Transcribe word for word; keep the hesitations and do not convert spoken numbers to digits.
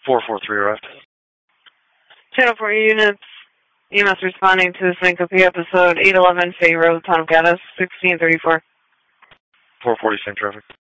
four four three arrived. Channel four units, E M S responding to the syncope episode eight eleven, Fay Road, Town of Gaddis, sixteen thirty-four. four forty, same traffic.